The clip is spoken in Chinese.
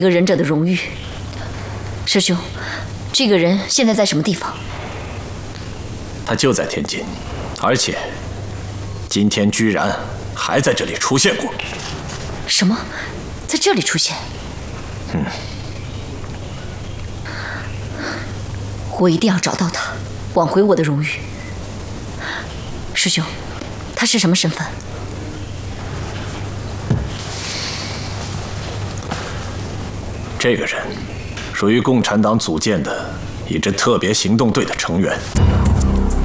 一个忍者的荣誉。师兄，这个人现在在什么地方？ 他就在天津，而且今天居然还在这里出现过。 什么？在这里出现？我一定要找到他，挽回我的荣誉。师兄，他是什么身份？ 这个人属于共产党组建的一支特别行动队的成员。